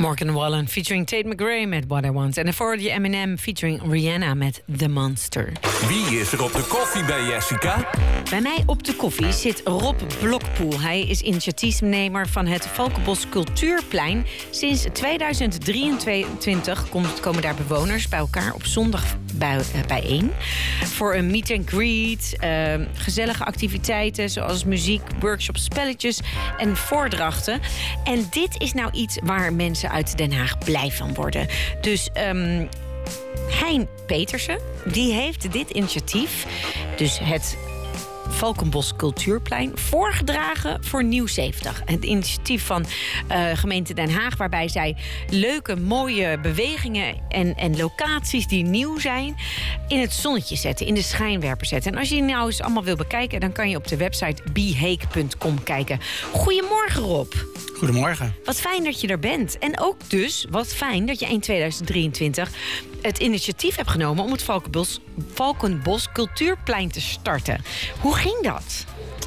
Morgan Wallen featuring Tate McRae met What I Want. En daarvoor je Eminem featuring Rihanna met The Monster. Wie is er op de koffie bij Jessica? Bij mij op de koffie zit Rob Blokpoel. Hij is initiatiefnemer van het Valkenbos Cultuurplein. Sinds 2023 komen daar bewoners bij elkaar op zondag bijeen. Voor een meet and greet, gezellige activiteiten zoals muziek, workshops, spelletjes en voordrachten. En dit is nou iets waar mensen uit Den Haag blij van worden. Dus Hein Petersen, die heeft dit initiatief, dus het Valkenbos Cultuurplein, voorgedragen voor Nieuw 70. Het initiatief van gemeente Den Haag, waarbij zij leuke, mooie bewegingen en locaties die nieuw zijn in het zonnetje zetten, in de schijnwerper zetten. En als je die nou eens allemaal wil bekijken, dan kan je op de website beheek.com kijken. Goedemorgen, Rob. Goedemorgen. Wat fijn dat je er bent. En ook dus, wat fijn dat je in 2023 het initiatief hebt genomen om het Valkenbos Cultuurplein te starten. Hoe ging dat?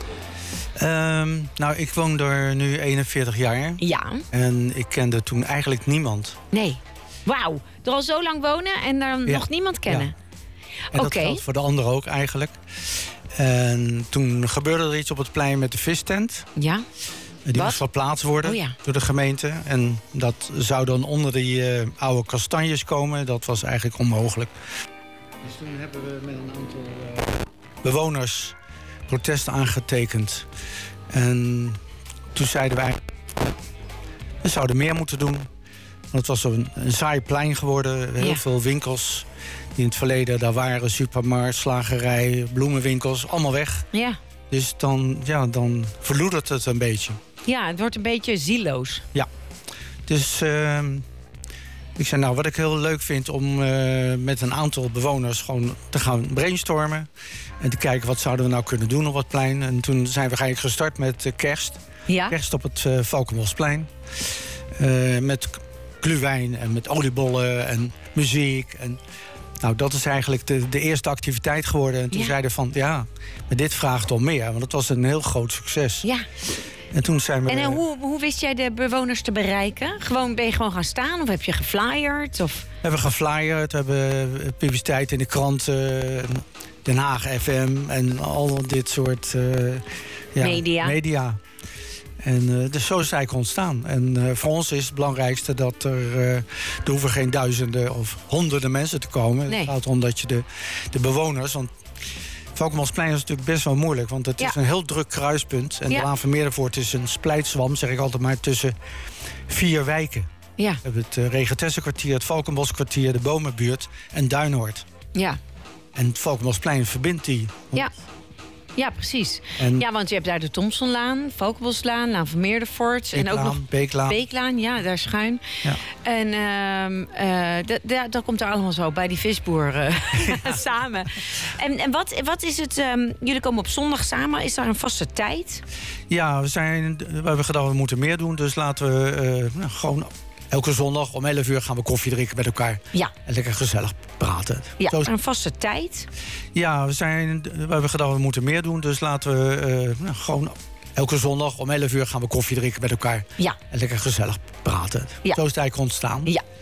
Nou, ik woon er nu 41 jaar. Ja. En ik kende toen eigenlijk niemand. Nee. Wauw. Er al zo lang wonen en dan nog niemand kennen. Ja. En dat geldt voor de anderen ook eigenlijk. En toen gebeurde er iets op het plein met de vistent. Ja. Die moest verplaatst worden door de gemeente. En dat zou dan onder die oude kastanjes komen. Dat was eigenlijk onmogelijk. Dus toen hebben we met een aantal bewoners protest aangetekend. En toen zeiden wij, we zouden meer moeten doen. Want het was een saai plein geworden. Heel veel winkels die in het verleden daar waren. Supermarkt, slagerij, bloemenwinkels, allemaal weg. Ja. Dus dan verloedert het een beetje. Ja, het wordt een beetje zieloos. Ja. Dus ik zei, nou, wat ik heel leuk vind om met een aantal bewoners gewoon te gaan brainstormen. En te kijken, wat zouden we nou kunnen doen op het plein. En toen zijn we eigenlijk gestart met kerst. Ja. Kerst op het Valkenbosplein. Met glühwein en met oliebollen en muziek. En nou, dat is eigenlijk de eerste activiteit geworden. En toen zeiden we van, ja, maar dit vraagt om meer. Want het was een heel groot succes. Ja. En toen zijn we... En hoe wist jij de bewoners te bereiken? Ben je gewoon gaan staan of heb je geflyerd? Of? We hebben geflyerd, we hebben publiciteit in de krant, Den Haag FM en al dit soort media. En dus zo is het eigenlijk ontstaan. En voor ons is het belangrijkste dat er hoeven geen duizenden of honderden mensen te komen. Nee. Het gaat erom dat je de bewoners... Want Valkenbosplein is natuurlijk best wel moeilijk, want het is een heel druk kruispunt. En de Laan van Meerdervoort is een splijtswam, zeg ik altijd maar, tussen 4 wijken. Ja. We hebben het Regentessenkwartier, het Valkenboskwartier, de Bomenbuurt en Duinoord. Ja. En het Valkenbosplein verbindt die. Ja. Ja, precies. Want je hebt daar de Thomsonlaan, Valkenboslaan, Laan van Meerdervoort. En ook nog Beeklaan, ja, daar schuin. Ja. En dat komt er allemaal zo bij die visboer samen. En wat is het... jullie komen op zondag samen. Is daar een vaste tijd? Ja, we hebben gedacht, we moeten meer doen. Dus laten we gewoon... Elke zondag om 11 uur gaan we koffie drinken met elkaar. Ja. En lekker gezellig praten. Ja, een vaste tijd? Ja, we hebben gedacht, we moeten meer doen. Dus laten we gewoon elke zondag om 11 uur gaan we koffie drinken met elkaar. Ja. En lekker gezellig praten. Ja. Zo is het eigenlijk ontstaan. Ja.